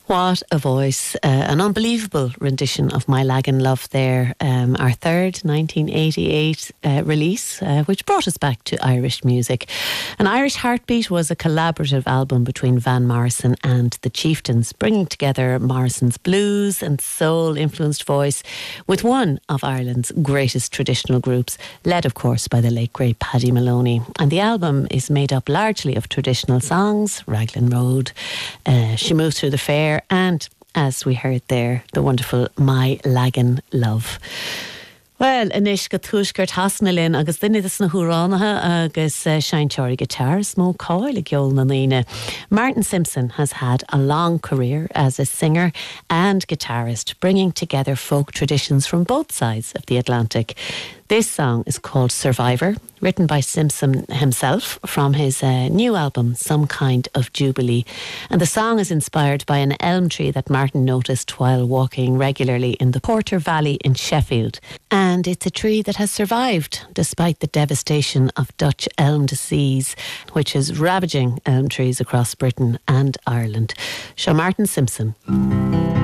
What a voice. An unbelievable rendition of My Lagan Love there. Our third 1988 release, which brought us back to Irish music. An Irish Heartbeat was a collaborative album between Van Morrison and the Chieftains, bringing together Morrison's blues and soul-influenced voice with one of Ireland's greatest traditional groups, led of course by the late great Paddy Maloney. And the album is made up largely of traditional songs, Raglan Road, She Moved Through the Fair, and, as we heard there, the wonderful My Lagan Love. Well, inis go túisgurt hasna linn agus duine is na húránatha agus Shine guitar, smó coil geol na líne. Martin Simpson has had a long career as a singer and guitarist, bringing together folk traditions from both sides of the Atlantic. This song is called Survivor, written by Simpson himself from his new album, Some Kind of Jubilee. And the song is inspired by an elm tree that Martin noticed while walking regularly in the Porter Valley in Sheffield. And it's a tree that has survived despite the devastation of Dutch elm disease, which is ravaging elm trees across Britain and Ireland. Martin Simpson.